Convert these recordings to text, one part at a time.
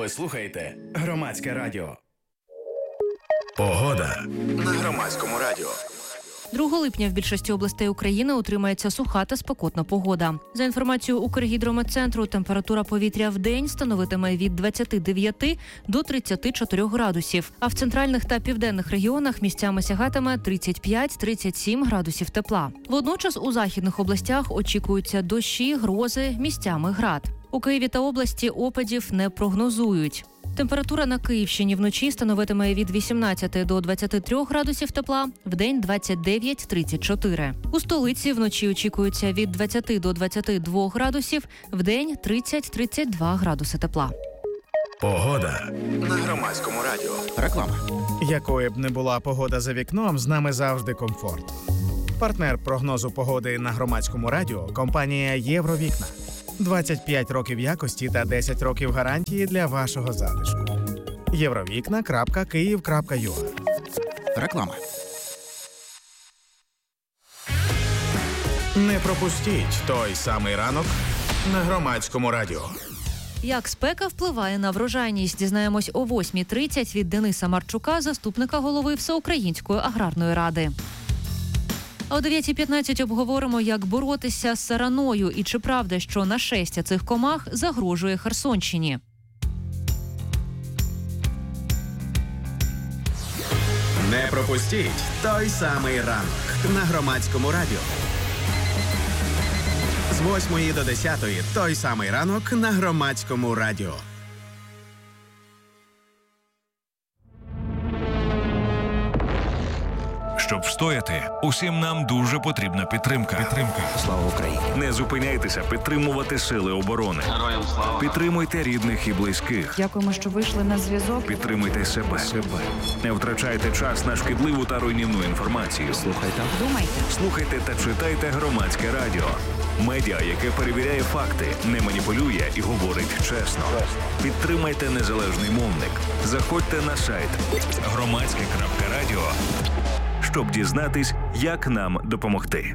Ви слухаєте Громадське радіо. Погода на Громадському радіо. 2 липня в більшості областей України утримається суха та спекотна погода. За інформацією Укргідрометцентру, температура повітря в день становитиме від 29 до 34 градусів, а в центральних та південних регіонах місцями сягатиме 35-37 градусів тепла. Водночас у західних областях очікуються дощі, грози, місцями град. У Києві та області опадів не прогнозують. Температура на Київщині вночі становитиме від 18 до 23 градусів тепла, вдень 29-34. У столиці вночі очікується від 20 до 22 градусів, вдень 30-32 градуси тепла. Погода на Громадському радіо. Реклама. Якою б не була погода за вікном, з нами завжди комфорт. Партнер прогнозу погоди на Громадському радіо – компанія «Євровікна». 25 років якості та 10 років гарантії для вашого затишку. Євровікна.Київ.ua. Реклама. Не пропустіть той самий ранок на Громадському радіо. Як спека впливає на врожайність, дізнаємось о 8:30 від Дениса Марчука, заступника голови Всеукраїнської аграрної ради. А о 9:15 обговоримо, як боротися з сараною і чи правда, що нашестя цих комах загрожує Херсонщині. Не пропустіть той самий ранок на Громадському радіо. З 8 до 10 той самий ранок на Громадському радіо. Щоб встояти, усім нам дуже потрібна підтримка. Слава Україні! Не зупиняйтеся підтримувати сили оборони. Героям слава! Підтримуйте рідних і близьких. Дякуємо, що вийшли на зв'язок. Підтримуйте себе. Не втрачайте час на шкідливу та руйнівну інформацію. Слухайте та читайте Громадське радіо. Медіа, яке перевіряє факти, не маніпулює і говорить чесно. Підтримайте незалежний мовник. Заходьте на сайт громадське.радіо, щоб дізнатись, як нам допомогти.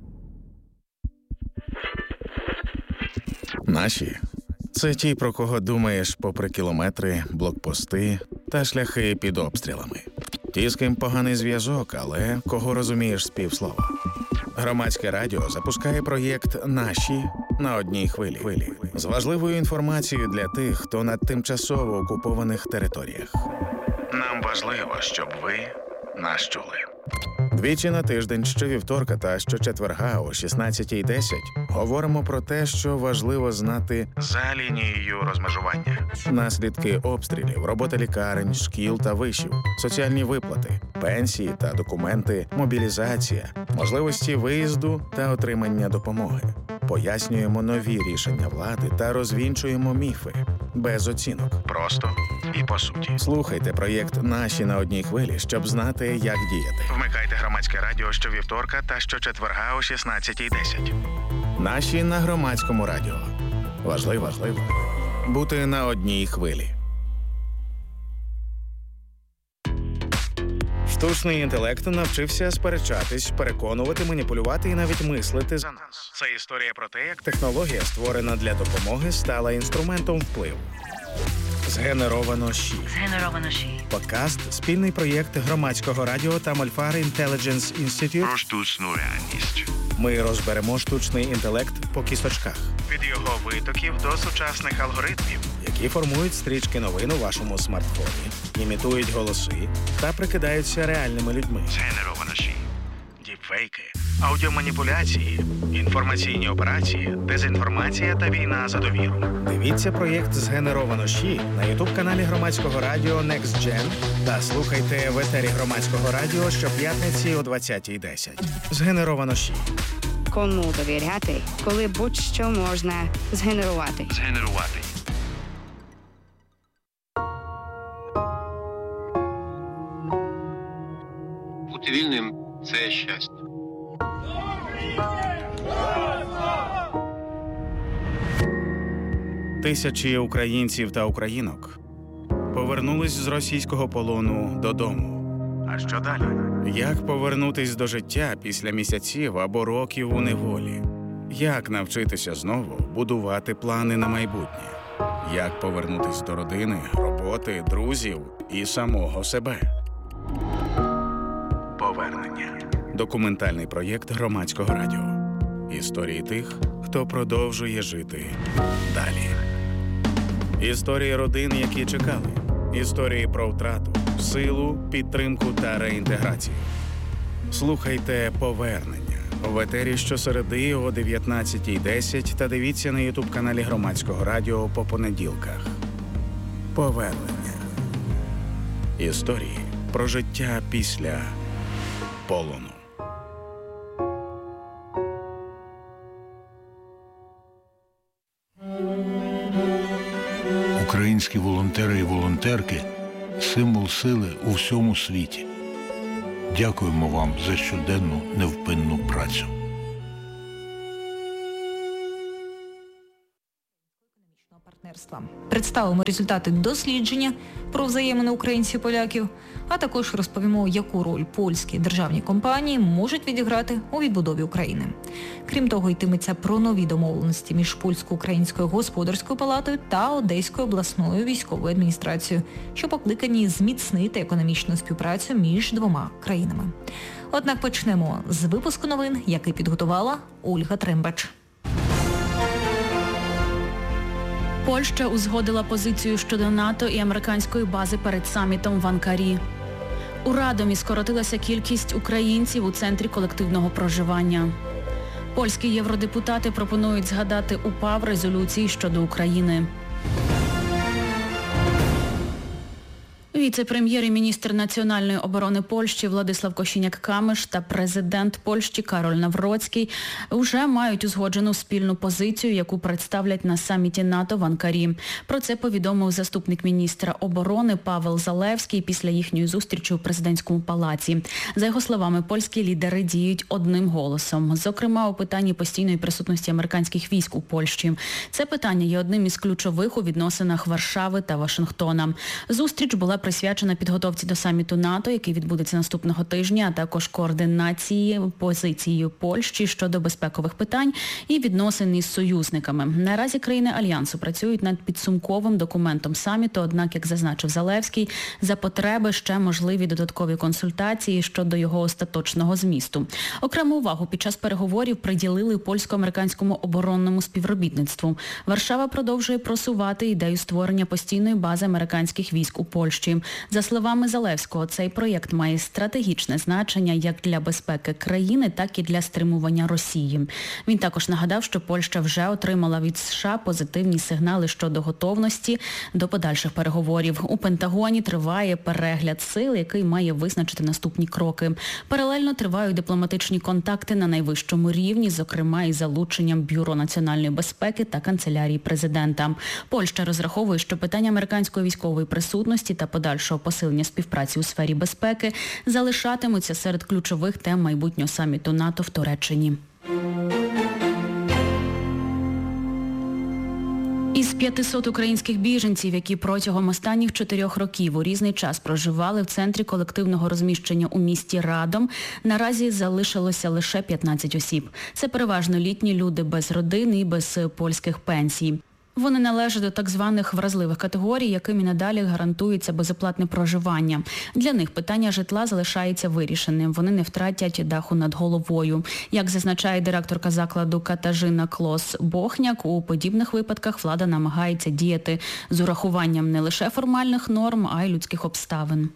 Наші – це ті, про кого думаєш попри кілометри, блокпости та шляхи під обстрілами. Ті, з ким поганий зв'язок, але кого розумієш з півслова. Громадське радіо запускає проєкт «Наші» на одній хвилі. З важливою інформацією для тих, хто на тимчасово окупованих територіях. Нам важливо, щоб ви нас чули. Двічі на тиждень, щовівторка та щочетверга о 16:10 говоримо про те, що важливо знати за лінією розмежування. Наслідки обстрілів, робота лікарень, шкіл та вишів, соціальні виплати, пенсії та документи, мобілізація, можливості виїзду та отримання допомоги. Пояснюємо нові рішення влади та розвінчуємо міфи. Без оцінок. Просто і по суті. Слухайте проєкт «Наші» на одній хвилі, щоб знати, як діяти. Вмикайте Громадське радіо щовівторка та щочетверга о 16:10. «Наші» на Громадському радіо. Важливо бути на одній хвилі. Штучний інтелект навчився сперечатись, переконувати, маніпулювати і навіть мислити за нас. Це історія про те, як технологія, створена для допомоги, стала інструментом впливу. Згенеровано ЩІ. Подкаст – спільний проєкт Громадського радіо та Мольфар Intelligence Institute. Про штучну реальність. Ми розберемо штучний інтелект по кісточках. Від його витоків до сучасних алгоритмів, які формують стрічки новин у вашому смартфоні, імітують голоси та прикидаються реальними людьми. Згенеровано ЩІ. Діпфейки, аудіоманіпуляції, інформаційні операції, дезінформація та війна за довіру. Дивіться проєкт «Згенеровано ЩІ» на ютуб-каналі Громадського радіо Next Gen та слухайте в етері Громадського радіо щоп'ятниці о 20:10. «Згенеровано ЩІ». Кому довіряти, коли будь-що можна згенерувати. Бути вільним – це щастя. Тисячі українців та українок повернулись з російського полону додому. А що далі? Як повернутись до життя після місяців або років у неволі? Як навчитися знову будувати плани на майбутнє? Як повернутись до родини, роботи, друзів і самого себе. Повернення. Документальний проєкт Громадського радіо. Історії тих, хто продовжує жити далі. Історії родин, які чекали. Історії про втрату, силу, підтримку та реінтеграцію. Слухайте «Повернення» в етері щосереди о 19:10 та дивіться на ютуб-каналі Громадського радіо по понеділках. «Повернення». Історії про життя після полону. Українські волонтери і волонтерки – символ сили у всьому світі. Дякуємо вам за щоденну невпинну працю. Представимо результати дослідження про взаємини українців і поляків, а також розповімо, яку роль польські державні компанії можуть відіграти у відбудові України. Крім того, йтиметься про нові домовленості між Польсько-Українською господарською палатою та Одеською обласною військовою адміністрацією, що покликані зміцнити економічну співпрацю між двома країнами. Однак почнемо з випуску новин, який підготувала Ольга Трембач. Польща узгодила позицію щодо НАТО і американської бази перед самітом в Анкарі. У Радомі скоротилася кількість українців у центрі колективного проживання. Польські євродепутати пропонують згадати УПА в резолюції щодо України. Віце-прем'єр і міністр національної оборони Польщі Владислав Косіняк-Камиш та президент Польщі Кароль Навроцький вже мають узгоджену спільну позицію, яку представлять на саміті НАТО в Анкарі. Про це повідомив заступник міністра оборони Павел Залевський після їхньої зустрічі у президентському палаці. За його словами, польські лідери діють одним голосом. Зокрема, у питанні постійної присутності американських військ у Польщі. Це питання є одним із ключових у відносинах Варшави та Вашингтона. Зустріч була присвячена підготовці до саміту НАТО, який відбудеться наступного тижня, а також координації позиції Польщі щодо безпекових питань і відносин із союзниками. Наразі країни Альянсу працюють над підсумковим документом саміту, однак, як зазначив Залевський, за потреби ще можливі додаткові консультації щодо його остаточного змісту. Окрему увагу під час переговорів приділили польсько-американському оборонному співробітництву. Варшава продовжує просувати ідею створення постійної бази американських військ у Польщі. За словами Залевського, цей проєкт має стратегічне значення як для безпеки країни, так і для стримування Росії. Він також нагадав, що Польща вже отримала від США позитивні сигнали щодо готовності до подальших переговорів. У Пентагоні триває перегляд сил, який має визначити наступні кроки. Паралельно тривають дипломатичні контакти на найвищому рівні, зокрема із залученням Бюро національної безпеки та канцелярії президента. Польща розраховує, що питання американської військової присутності та подальшого посилення співпраці у сфері безпеки залишатимуться серед ключових тем майбутнього саміту НАТО в Туреччині. Із 500 українських біженців, які протягом останніх 4 років у різний час проживали в центрі колективного розміщення у місті Радом, наразі залишилося лише 15 осіб. Це переважно літні люди без родин і без польських пенсій. Вони належать до так званих вразливих категорій, яким і надалі гарантується безоплатне проживання. Для них питання житла залишається вирішеним. Вони не втратять даху над головою. Як зазначає директорка закладу Катажина Клос-Бохняк, у подібних випадках влада намагається діяти з урахуванням не лише формальних норм, а й людських обставин.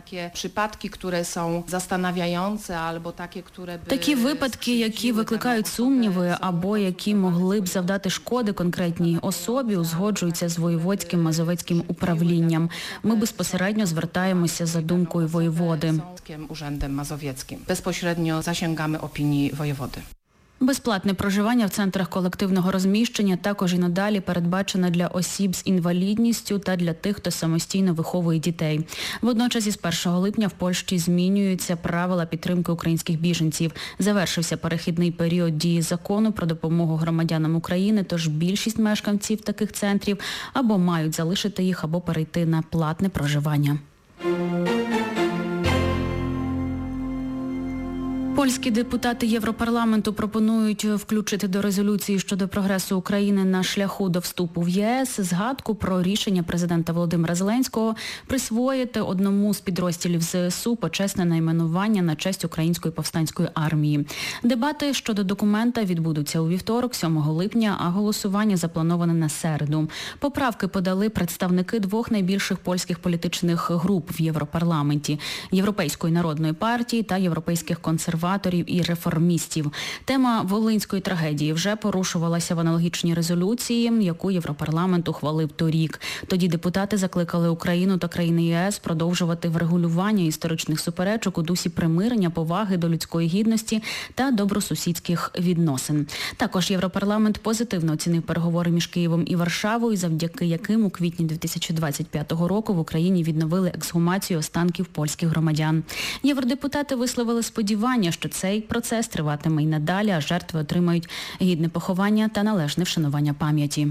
Такі випадки, які викликають сумніви або які могли б завдати шкоди конкретній особі, узгоджуються з воєводським мазовецьким управлінням. Ми безпосередньо звертаємося за думкою воєводи. Безпосередньо зasięgamy opinii wojewody. Безплатне проживання в центрах колективного розміщення також і надалі передбачено для осіб з інвалідністю та для тих, хто самостійно виховує дітей. Водночас із 1 липня в Польщі змінюються правила підтримки українських біженців. Завершився перехідний період дії закону про допомогу громадянам України, тож більшість мешканців таких центрів або мають залишити їх, або перейти на платне проживання. Польські депутати Європарламенту пропонують включити до резолюції щодо прогресу України на шляху до вступу в ЄС згадку про рішення президента Володимира Зеленського присвоїти одному з підрозділів ЗСУ почесне найменування на честь Української повстанської армії. Дебати щодо документа відбудуться у вівторок, 7 липня, а голосування заплановане на середу. Поправки подали представники двох найбільших польських політичних груп в Європарламенті – Європейської народної партії та Європейських консерваторів і реформістів. Тема волинської трагедії вже порушувалася в аналогічній резолюції, яку Європарламент ухвалив торік. Тоді депутати закликали Україну та країни ЄС продовжувати врегулювання історичних суперечок у дусі примирення, поваги до людської гідності та добросусідських відносин. Також Європарламент позитивно оцінив переговори між Києвом і Варшавою, завдяки яким у квітні 2025 року в Україні відновили ексгумацію останків польських громадян. Євродепутати висловили сподівання, що цей процес триватиме й надалі, а жертви отримають гідне поховання та належне вшанування пам'яті.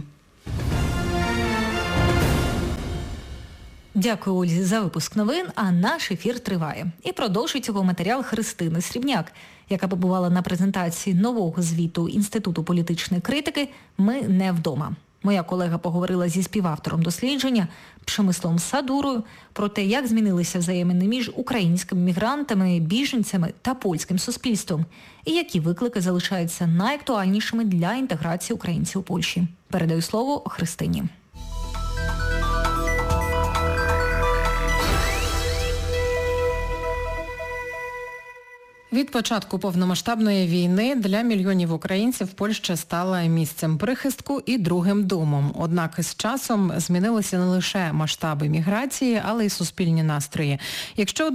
Дякую, Ользі, за випуск новин, а наш ефір триває. І продовжується його матеріал Христини Срібняк, яка побувала на презентації нового звіту Інституту політичної критики «Ми не вдома». Моя колега поговорила зі співавтором дослідження Przemysławem Sadurою про те, як змінилися взаємини між українськими мігрантами, біженцями та польським суспільством, і які виклики залишаються найактуальнішими для інтеграції українців у Польщі. Передаю слово Христині. Від початку повномасштабної війни для мільйонів українців Польща стала місцем прихистку і другим домом. Однак з часом змінилися не лише масштаби міграції, але й суспільні настрої. Якщо у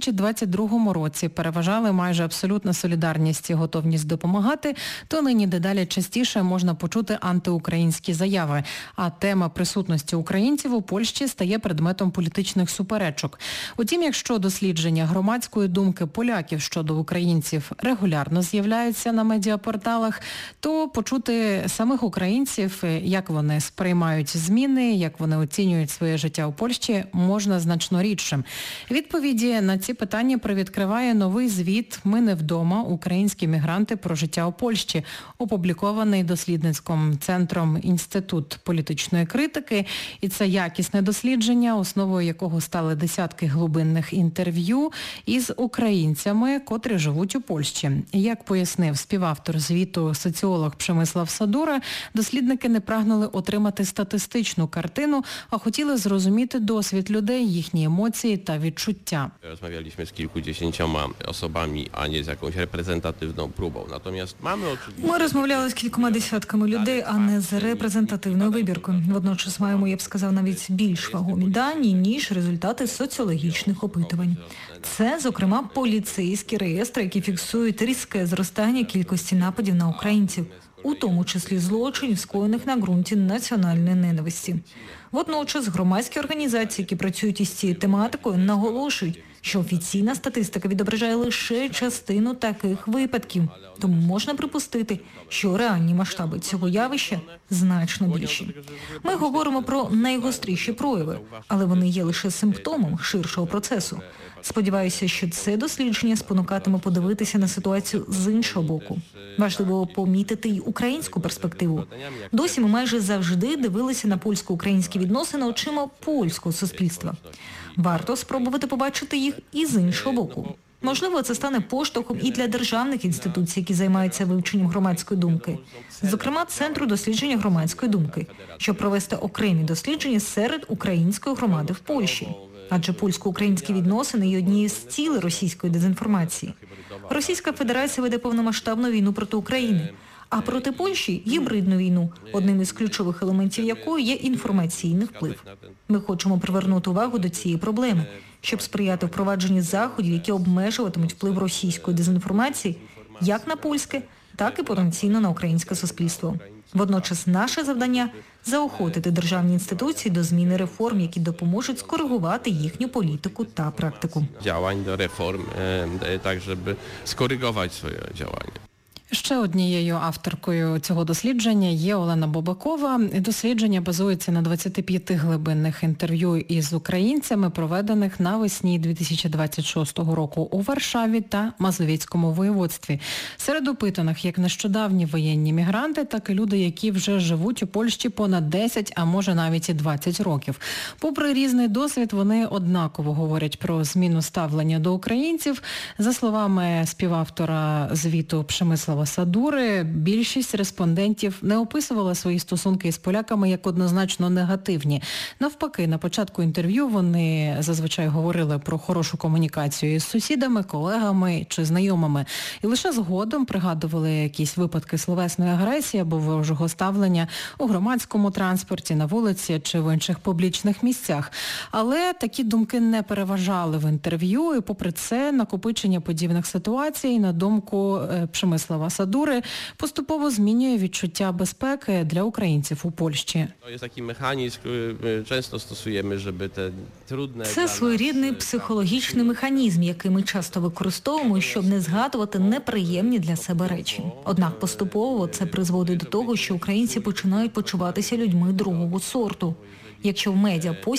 2022 році переважали майже абсолютна солідарність і готовність допомагати, то нині дедалі частіше можна почути антиукраїнські заяви. А тема присутності українців у Польщі стає предметом політичних суперечок. Утім, якщо дослідження громадської думки поляків щодо українців регулярно з'являються на медіапорталах, то почути самих українців, як вони сприймають зміни, як вони оцінюють своє життя у Польщі, можна значно рідшим. Відповіді на ці питання привідкриває новий звіт «Ми не вдома. Українські мігранти про життя у Польщі», опублікований дослідницьким центром Інститут політичної критики. І це якісне дослідження, основою якого стали десятки глибинних інтерв'ю із українцями, котрі живуть у Польщі. Як пояснив співавтор звіту соціолог Przemysław Sadura, дослідники не прагнули отримати статистичну картину, а хотіли зрозуміти досвід людей, їхні емоції та відчуття. Розмовлялися з кількодесятьма особами, а не з якоюсь репрезентативною пробою. Ми розмовляли з кількома десятками людей, а не з репрезентативною вибіркою. Водночас маємо, я б сказав, навіть більш вагомі дані, ніж результати соціологічних опитувань. Це, зокрема, поліцейські реєстри, які фіксують різке зростання кількості нападів на українців, у тому числі злочинів, скоєних на ґрунті національної ненависті. Водночас громадські організації, які працюють із цією тематикою, наголошують, що офіційна статистика відображає лише частину таких випадків. Тому можна припустити, що реальні масштаби цього явища значно більші. Ми говоримо про найгостріші прояви, але вони є лише симптомом ширшого процесу. Сподіваюся, що це дослідження спонукатиме подивитися на ситуацію з іншого боку. Важливо помітити й українську перспективу. Досі ми майже завжди дивилися на польсько-українські відносини очима польського суспільства. Варто спробувати побачити їх і з іншого боку. Можливо, це стане поштовхом і для державних інституцій, які займаються вивченням громадської думки. Зокрема, Центру дослідження громадської думки, щоб провести окремі дослідження серед української громади в Польщі. Адже польсько-українські відносини є однією з цілей російської дезінформації. Російська Федерація веде повномасштабну війну проти України, а проти Польщі – гібридну війну, одним із ключових елементів якої є інформаційний вплив. Ми хочемо привернути увагу до цієї проблеми, щоб сприяти впровадженню заходів, які обмежуватимуть вплив російської дезінформації як на польське, так і потенційно на українське суспільство. Водночас наше завдання – заохотити державні інституції до зміни реформ, які допоможуть скоригувати їхню політику та практику. Działań do reform, tak żeby skorygować swoje działania. Ще однією авторкою цього дослідження є Олена Бобакова. Дослідження базується на 25 глибинних інтерв'ю із українцями, проведених навесні 2026 року у Варшаві та Мазовецькому воєводстві. Серед опитаних як нещодавні воєнні мігранти, так і люди, які вже живуть у Польщі понад 10, а може навіть і 20 років. Попри різний досвід, вони однаково говорять про зміну ставлення до українців. За словами співавтора звіту Przemysława Sadury, більшість респондентів не описувала свої стосунки із поляками як однозначно негативні. Навпаки, на початку інтерв'ю вони зазвичай говорили про хорошу комунікацію із сусідами, колегами чи знайомими. І лише згодом пригадували якісь випадки словесної агресії або ворожого ставлення у громадському транспорті, на вулиці чи в інших публічних місцях. Але такі думки не переважали в інтерв'ю, і попри це накопичення подібних ситуацій, на думку Przemysława Sadury, поступово змінює відчуття безпеки для українців у Польщі. Це своєрідний психологічний механізм, який ми часто використовуємо, щоб не згадувати неприємні для себе речі. Однак поступово це призводить до того, що українці починають почуватися людьми другого сорту. Якщо в медіа